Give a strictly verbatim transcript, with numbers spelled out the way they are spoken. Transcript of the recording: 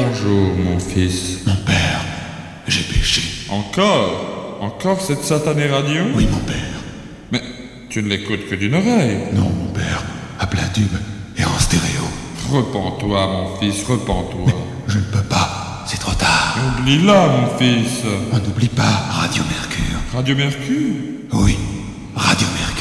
Bonjour, mon fils. Mon père, j'ai péché. Encore Encore cette satanée radio? Oui, mon père. Mais tu ne l'écoutes que d'une oreille. Non, mon père, à plein tube et en stéréo. Repens-toi, mon fils, repens-toi. Je ne peux pas, c'est trop tard. Oublie-la, mon fils. On n'oublie pas Radio Mercure. Radio Mercure? Oui, Radio Mercure.